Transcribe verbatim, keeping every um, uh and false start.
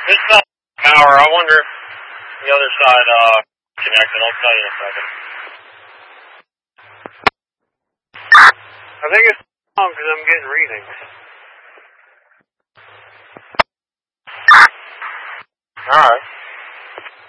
This is power. I wonder if the other side uh, connected. I'll tell you in a second. I think it's wrong because I'm getting readings. All right.